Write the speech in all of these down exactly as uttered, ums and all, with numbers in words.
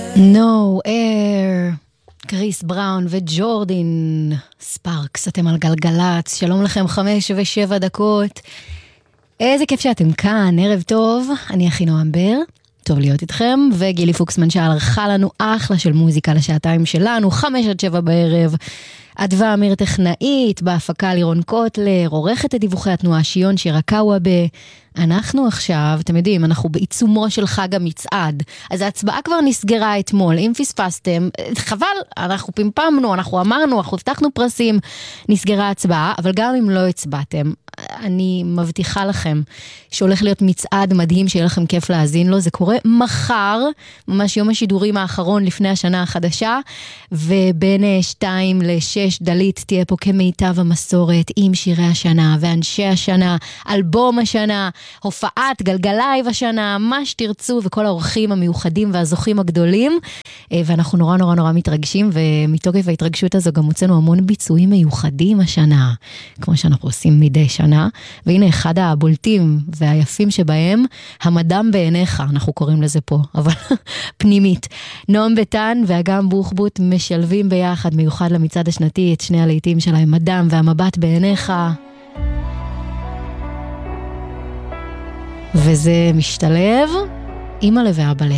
No Air, קריס בראון וג'ורדין ספארקס, אתם על גלגלץ, שלום לכם, חמש ושבע דקות. איזה כיף שאתם כאן, ערב טוב, אני אחינועם בר, טוב להיות איתכם, וגילי פוקסמן שערכה לנו אחלה של מוזיקה לשעתיים שלנו, חמש עד שבע בערב. אדווה אמיר טכנאית, בהפקה לירון קוטלר, עורכת את דיווחי התנועה שיון שירה קוואבה. אנחנו עכשיו, אתם יודעים, אנחנו בעיצומו של חג המצעד, אז ההצבעה כבר נסגרה אתמול, אם פספסתם, חבל, אנחנו פמפמנו, אנחנו אמרנו, אנחנו הבטחנו פרסים, נסגרה ההצבעה, אבל גם אם לא הצבעתם, אני מבטיחה לכם שהולך להיות מצעד מדהים, שיהיה לכם כיף להאזין לו, זה קורה מחר, ממש יום השידורים האחרון לפני השנה החדשה, ובין שתיים לשש דלית תהיה פה כמיטב המסורת, עם שירי השנה ואנשי השנה, אלבום השנה, הופעת גלגלייב השנה, מה שתרצו, וכל האורחים המיוחדים והזוכים הגדולים, ואנחנו נורא נורא נורא מתרגשים, ומתוקף ההתרגשות הזו גם הוצאנו המון ביצועים מיוחדים השנה, כמו שאנחנו עושים מדי שנה, והנה אחד הבולטים והיפים שבהם, המדם בעיניך, אנחנו קוראים לזה פה, אבל פנימית. נועם ביטן ואגם בוחבוט משלבים ביחד, מיוחד למצעד השנתי, את שני הלהיטים שלהם, הדם והמבט בעיניך, וזה משתלב אימא'לה ואבא'לה.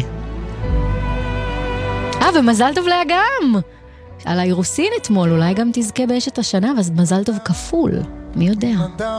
אה, ומזל טוב לאגם על האירוסין אתמול, אולי גם תזכה באשת השנה, ואז מזל טוב כפול, מי יודע.